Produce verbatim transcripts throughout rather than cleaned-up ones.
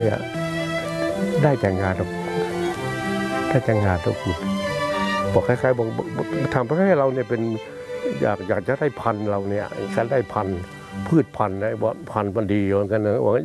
เนี่ยได้แต่งงานได้แต่งงานทุกคนบอกคล้ายๆบอกทำให้เราเนี่ยเป็นอยากอยากจะได้พันธุ์เราเนี่ยการได้พันธุ์พืชพันธุ์ได้ว่าพันธุ์มันดีเหมือนกันนะว่า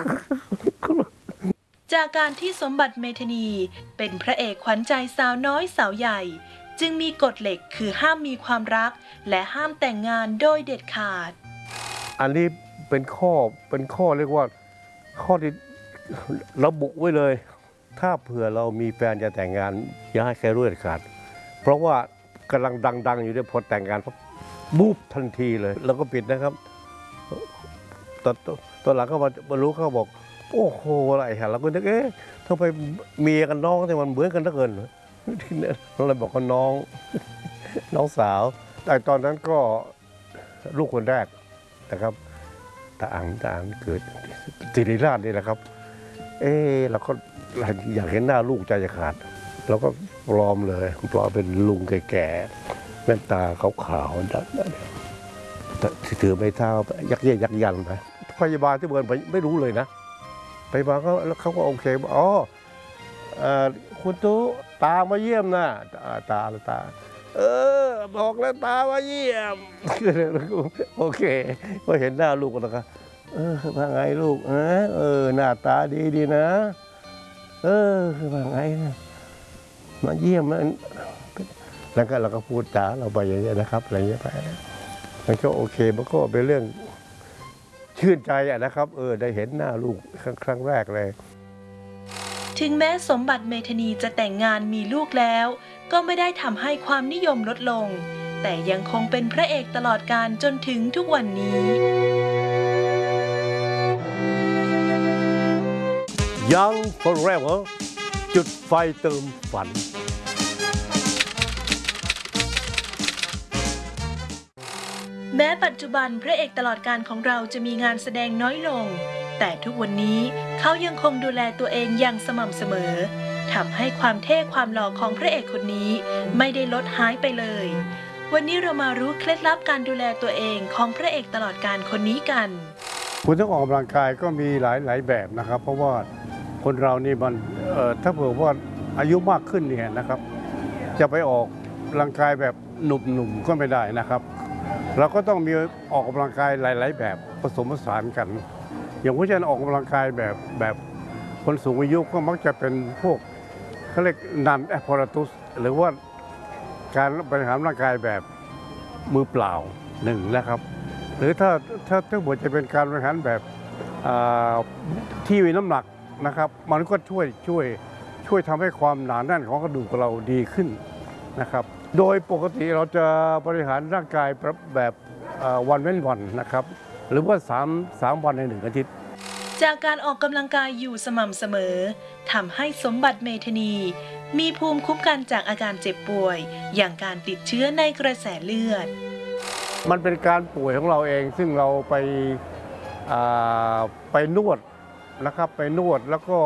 จากการที่สมบัติเมธานีเป็นพระเอกขวัญใจสาวน้อยสาวใหญ่จึงมีกฎเหล็กคือห้ามมีความรักและห้ามแต่งงานโดยเด็ดขาดอันนี้เป็นข้อเป็นข้อเรียกว่าข้อที่ระบุไว้เลยถ้าเผื่อเรามีแฟนจะแต่งงานอย่าให้ใครรู้เด็ดขาดเพราะว่ากำลังดังๆอยู่ด้วยพอแต่งงานปั๊บบูบทันทีเลยแล้วก็ปิดนะครับตอนตอนหลังก็มารู้เขาบอกโอ้โหอะไรฮะเราก็นึกเอ๊ะทำไมเมียกันน้องแต่มันเหมือนกันเหลือเกินเราเลยบอกว่าน้องน้องสาวแต่ตอนนั้นก็ลูกคนแรกนะครับตาอังตาอังเกิดศิริราชนี่แหละครับเอ๊ะเราก็อยากเห็นหน้าลูกใจจะขาดเราก็ปลอมเลยปลอมเป็นลุงแก่ๆแว่นตาขาวๆถือไม้เท้ายักเย่ยักยันไปพยาบาลที่เบิร์นไม่รู้เลยนะไปมาเขาเขาก็โอเคอ๋อคุณตู้ตามาเยี่ยมนะตาตาเออบอกแล้วตามาเยี่ยมโอเคพอเห็นหน้าลูกแล้วก็เออว่าไงลูกเออเออหน้าตาดีดีนะเออว่าไงนะมาเยี่ยมแล้วก็เราก็พูดจาเราไปอย่างนี้นะครับอะไรอย่างนี้ไปมันก็โอเคมันก็เป็นเรื่องชื่นใจอะนะครับเออได้เห็นหน้าลูกครั้งแรกเลยถึงแม้สมบัติเมธานีจะแต่งงานมีลูกแล้วก็ไม่ได้ทำให้ความนิยมลดลงแต่ยังคงเป็นพระเอกตลอดกาลจนถึงทุกวันนี้ยัง forever จุดไฟเติมฝันแม้ปัจจุบันพระเอกตลอดกาลของเราจะมีงานแสดงน้อยลงแต่ทุกวันนี้เขายังคงดูแลตัวเองอย่างสม่ำเสมอทำให้ความเท่ความหล่อของพระเอกคนนี้ไม่ได้ลดหายไปเลยวันนี้เรามารู้เคล็ดลับการดูแลตัวเองของพระเอกตลอดกาลคนนี้กันคุณต้องออกกำลังกายก็มีหลายหลายแบบนะครับเพราะว่าคนเรานี่มันถ้าเผื่อว่าอายุมากขึ้นเนี่ยนะครับจะไปออกกำลังกายแบบหนุ่มๆก็ไม่ได้นะครับเราก็ต้องมีออกกำลังกายหลายๆแบบผสมผสานกันอย่างผู้ชายออกกำลังกายแบบแบบคนสูงอายุก็มักจะเป็นพวกเขาเรียกนันแอปพอราตุสหรือว่าการบริหารร่างกายแบบมือเปล่าหนึ่งนะครับหรือถ้าถ้าถ้าบทจะเป็นการบริหารแบบที่มีน้ำหนักนะครับมันก็ช่วยช่วยช่วยทำให้ความหนาแน่นของกระดูกเราดีขึ้นนะครับโดยปกติเราจะบริหารร่างกายแบบวันเว้นวันนะครับหรือว่าสามสามวันในหนึ่งอาทิตย์จากการออกกำลังกายอยู่สม่ำเสมอทำให้สมบัติเมธานีมีภูมิคุ้มกันจากอาการเจ็บป่วยอย่างการติดเชื้อในกระแสเลือดมันเป็นการป่วยของเราเองซึ่งเราไปไปนวดนะครับไปนวดแล้วก็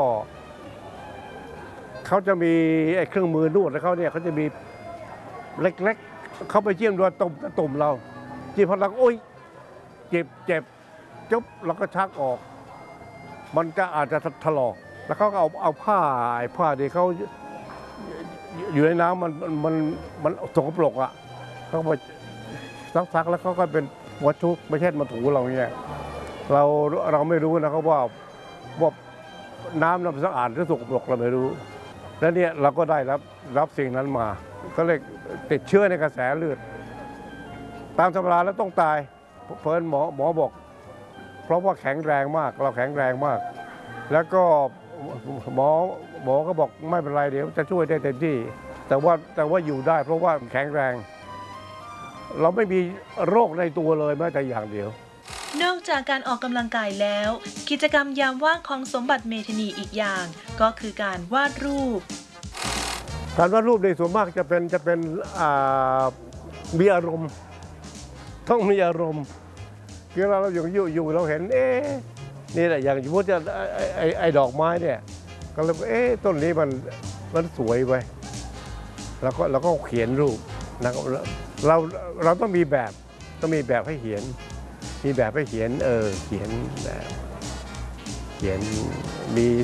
เขาจะมีไอ้เครื่องมือนวดแล้วเขาเนี่ยเขาจะมีเล็กๆเขาไปเจี่ยมดูตุ่มตุ่มเราจีบพลังโอ้ยเจ็บเจ็บจุ๊บแล้วก็ชักออกมันจะอาจจะถลอกแล้วเขาก็เอาเอาผ้าไอ้ผ้าที่เขาอยู่ในน้ำมันมันมันสกปรกอ่ะเขาไปซักๆแล้วเขาก็เป็นวัตถุไม่ใช่มาถูเราเนี่ยเราเราไม่รู้นะครับว่าว่าน้ำน้ำสะอาดหรือสกปรกเราไม่รู้แล้วเนี่ยเราก็ได้รับรับสิ่งนั้นมาก็เลยติดเชื้อในกระแสเลือดตามธรรมดาแล้วต้องตายเพิ่นหมอหมอบอกเพราะว่าแข็งแรงมากเราแข็งแรงมากแล้วก็หมอหมอก็บอกไม่เป็นไรเดี๋ยวจะช่วยได้เต็มที่แต่ว่าแต่ว่าอยู่ได้เพราะว่าแข็งแรงเราไม่มีโรคในตัวเลยแม้แต่อย่างเดียวนอกจากการออกกำลังกายแล้วกิจกรรมยามว่างของสมบัติเมธานีอีกอย่างก็คือการวาดรูปการวาดรูปในส่วนมากจะเป็นจะเป็นมีอารมณ์ต้องมีอารมณ์คือเราเราอยู่อยู่อยู่เราเห็นเอ๊ะนี่แหละอย่างสมมติจะไอ้ไอ้ดอกไม้เนี่ยก็เลยเอ๊ะต้นนี้มันมันสวยไปแล้วก็เราก็เขียนรูปนะครับเราเราต้องมีแบบต้องมีแบบให้เขียนมีแบบให้เขียนเออเขียนแบบเขียนมี